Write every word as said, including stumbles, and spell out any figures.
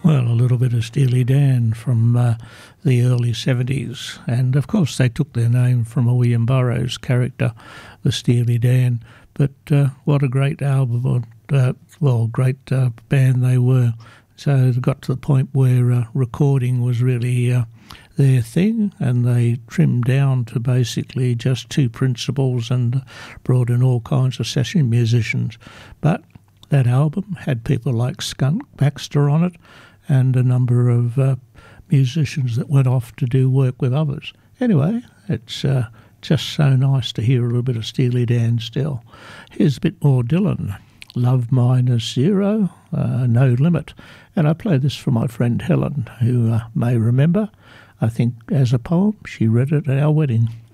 Well, a little bit of Steely Dan from uh, the early seventies. And, of course, they took their name from a William Burroughs character, the Steely Dan. But uh, what a great album, uh, well, great uh, band they were. So it got to the point where uh, recording was really uh, their thing, and they trimmed down to basically just two principals and brought in all kinds of session musicians. But that album had people like Skunk Baxter on it, and a number of uh, musicians that went off to do work with others. Anyway, it's uh, just so nice to hear a little bit of Steely Dan still. Here's a bit more Dylan. Love Minus Zero, uh, No Limit. And I play this for my friend Helen, who uh, may remember, I think as a poem, she read it at our wedding.